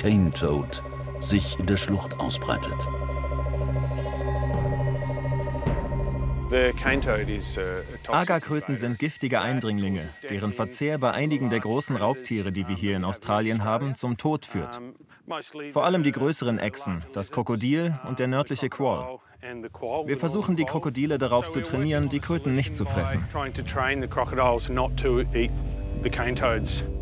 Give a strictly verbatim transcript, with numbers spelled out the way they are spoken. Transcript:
Cane Toad sich in der Schlucht ausbreitet. Agerkröten sind giftige Eindringlinge, deren Verzehr bei einigen der großen Raubtiere, die wir hier in Australien haben, zum Tod führt. Vor allem die größeren Echsen, das Krokodil und der nördliche Quoll. Wir versuchen, die Krokodile darauf zu trainieren, die Kröten nicht zu fressen.